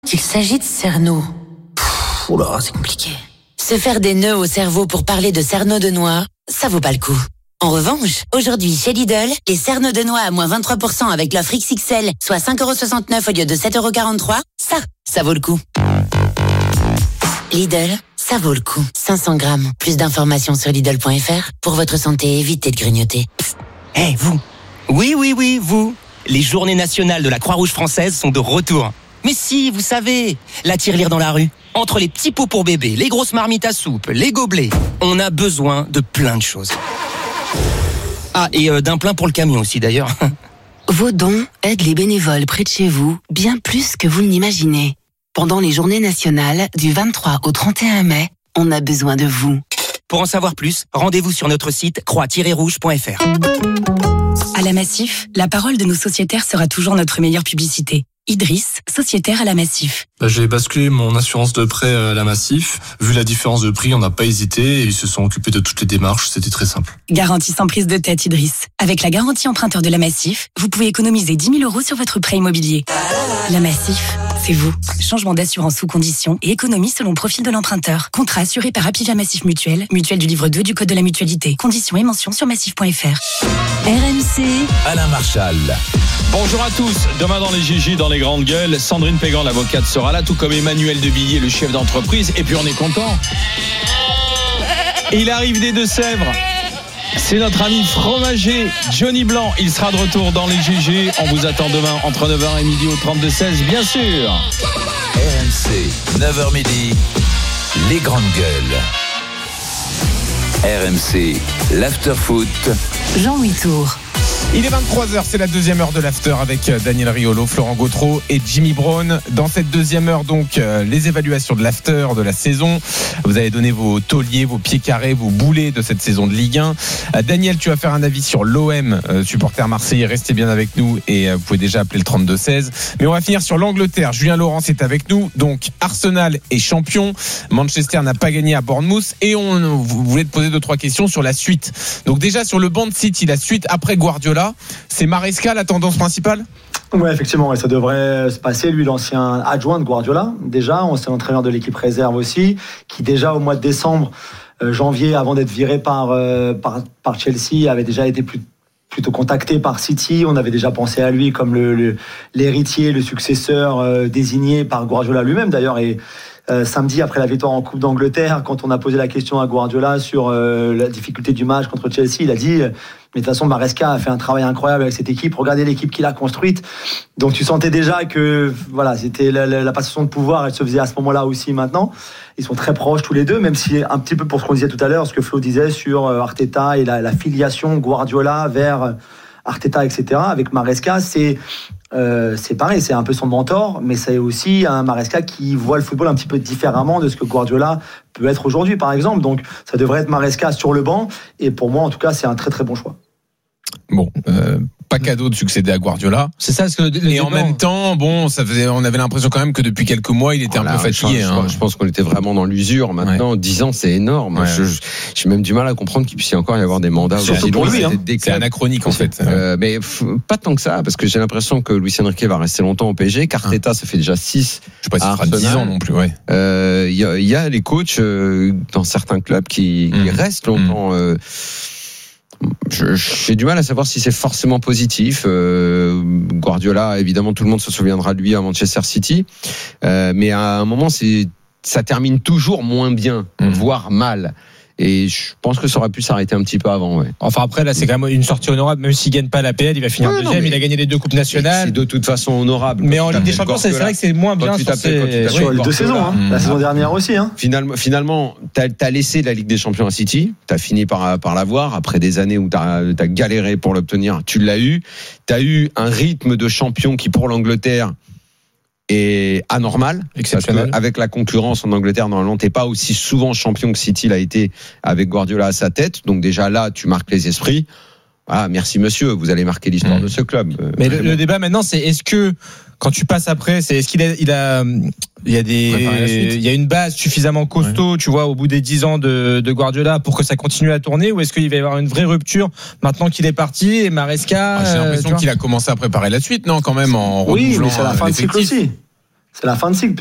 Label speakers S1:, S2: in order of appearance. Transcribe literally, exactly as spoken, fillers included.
S1: Il s'agit de cerneau. Oh là, c'est compliqué. Se faire des nœuds au cerveau pour parler de cerneau de noix, ça vaut pas le coup. En revanche, aujourd'hui chez Lidl, les cerneaux de noix à moins vingt-trois pour cent avec l'offre X X L, soit cinq euros soixante-neuf au lieu de sept euros quarante-trois, ça, ça vaut le coup. Lidl, ça vaut le coup. cinq cents grammes. Plus d'informations sur Lidl point F R. Pour votre santé, évitez de grignoter.
S2: Eh, hey, vous. Oui, oui, oui, vous. Les journées nationales de la Croix-Rouge française sont de retour. Mais si, vous savez, la tirelire dans la rue. Entre les petits pots pour bébé, les grosses marmites à soupe, les gobelets, on a besoin de plein de choses. Ah, et euh, d'un plein pour le camion aussi d'ailleurs.
S3: Vos dons aident les bénévoles près de chez vous, bien plus que vous ne l'imaginez. Pendant les journées nationales, du vingt-trois au trente et un mai, on a besoin de vous.
S2: Pour en savoir plus, rendez-vous sur notre site croix tiret rouge point F R.
S4: À la Massif, la parole de nos sociétaires sera toujours notre meilleure publicité. Idriss, sociétaire à la Massif.
S5: Bah, j'ai basculé mon assurance de prêt à la Massif. Vu la différence de prix, on n'a pas hésité et ils se sont occupés de toutes les démarches. C'était très simple.
S4: Garantie sans prise de tête, Idriss. Avec la garantie emprunteur de la Massif, vous pouvez économiser dix mille euros sur votre prêt immobilier. La Massif, c'est vous. Changement d'assurance sous conditions et économie selon profil de l'emprunteur. Contrat assuré par Apivia Massif Mutuelle, mutuelle du livre deux du Code de la mutualité. Conditions et mentions sur massif point F R.
S6: R M C,
S7: Alain Marchal.
S8: Bonjour à tous. Demain dans les Gigi, dans les grandes gueules, Sandrine Pégan, l'avocate, sera là, tout comme Emmanuel Devilliers, le chef d'entreprise. Et puis on est content. Il arrive des Deux-Sèvres. C'est notre ami fromager Johnny Blanc. Il sera de retour dans les Gigi. On vous attend demain entre neuf heures et midi au trente-deux seize, bien sûr.
S7: R M C, neuf heures midi, les grandes gueules. R M C, l'after-foot.
S3: Jean-Louis Tour.
S9: Il est vingt-trois heures, c'est la deuxième heure de l'after avec Daniel Riolo, Florent Gautreau et Jimmy Brown. Dans cette deuxième heure, donc, les évaluations de l'after de la saison. Vous avez donné vos tauliers, vos pieds carrés, vos boulets de cette saison de Ligue un. Daniel, tu vas faire un avis sur l'O M, supporter marseillais. Restez bien avec nous et vous pouvez déjà appeler le trente-deux seize. Mais on va finir sur l'Angleterre. Julien Laurence est avec nous. Donc, Arsenal est champion. Manchester n'a pas gagné à Bournemouth. Et on voulait te poser deux, trois questions sur la suite. Donc, déjà, sur le banc de City, la suite après Guardiola. C'est Maresca la tendance principale ?
S10: Oui, effectivement, ouais, ça devrait se passer. Lui, l'ancien adjoint de Guardiola, déjà, ancien entraîneur de l'équipe réserve aussi, qui déjà au mois de décembre, euh, janvier, avant d'être viré par, euh, par, par Chelsea, avait déjà été plus, plutôt contacté par City. On avait déjà pensé à lui comme le, le, l'héritier, le successeur euh, désigné par Guardiola lui-même d'ailleurs. Et Euh, samedi, après la victoire en Coupe d'Angleterre, quand on a posé la question à Guardiola sur euh, la difficulté du match contre Chelsea, il a dit euh, mais de toute façon Maresca a fait un travail incroyable avec cette équipe, regardez l'équipe qu'il a construite. Donc tu sentais déjà que voilà, c'était la, la, la passation de pouvoir, elle se faisait à ce moment-là aussi. Maintenant ils sont très proches tous les deux, même si un petit peu pour ce qu'on disait tout à l'heure, ce que Flo disait sur euh, Arteta et la, la filiation Guardiola vers euh, Arteta, et cetera. Avec Maresca, c'est Euh, c'est pareil, c'est un peu son mentor, mais c'est aussi un Maresca qui voit le football un petit peu différemment de ce que Guardiola peut être aujourd'hui, par exemple. Donc, ça devrait être Maresca sur le banc, et pour moi, en tout cas, c'est un très très bon choix.
S9: Bon, euh, pas cadeau de succéder à Guardiola.
S11: C'est ça, ce que le, le
S9: et en même temps, bon, ça faisait, on avait l'impression quand même que depuis quelques mois, il était voilà, un peu fatigué.
S11: Je,
S9: hein.
S11: je, je pense qu'on était vraiment dans l'usure. Maintenant, ouais. dix ans, c'est énorme. Ouais. Je, je, j'ai même du mal à comprendre qu'il puisse y encore y avoir des mandats.
S9: Surtout pour lui, hein. C'est anachronique en fait.
S11: Euh, mais f- pas tant que ça, parce que j'ai l'impression que Luis Enrique va rester longtemps au P S G. Qu'Arteta, ah. ça fait déjà six.
S9: Je sais pas si ça fera dix ans non plus. Ouais.
S11: Il euh, y, a, y a les coachs euh, dans certains clubs qui, mmh. qui restent longtemps. Mmh. Euh, Je, j'ai du mal à savoir si c'est forcément positif. Euh, Guardiola, évidemment, tout le monde se souviendra de lui à Manchester City, euh, mais à un moment, c'est, ça termine toujours moins bien, mmh. voire mal. Et je pense que ça aurait pu s'arrêter un petit peu avant. Ouais.
S12: Enfin après là c'est quand même une sortie honorable. Même s'il gagne pas l'A P L, il va finir ouais, deuxième. Non, il a gagné les deux coupes nationales.
S11: C'est de toute façon honorable.
S12: Mais en Ligue des Champions, c'est, c'est vrai que c'est moins bien.
S10: Tu sur, ces... sur les deux saisons, hein. mmh. la saison dernière aussi. Hein.
S11: Finalement, finalement, t'as, t'as laissé la Ligue des Champions à City. T'as fini par par l'avoir après des années où t'as t'as galéré pour l'obtenir. Tu l'as eu. T'as eu un rythme de champion qui pour l'Angleterre est anormal, exceptionnel. Avec la concurrence en Angleterre, normalement, t'es pas aussi souvent champion que City l'a été avec Guardiola à sa tête. Donc déjà là, tu marques les esprits. Ah, merci monsieur, vous allez marquer l'histoire mmh. de ce club.
S12: Mais le, le débat maintenant, c'est est-ce que quand tu passes après, c'est est-ce qu'il a, il a, il y a des, il y a une base suffisamment costaud, ouais. tu vois, au bout des dix ans de, de Guardiola pour que ça continue à tourner, ou est-ce qu'il va y avoir une vraie rupture maintenant qu'il est parti et Maresca?
S9: Ah, j'ai l'impression euh, qu'il a commencé à préparer la suite, non, quand même, en
S10: oui, mais c'est la fin de cycle aussi. c'est la fin de cycle.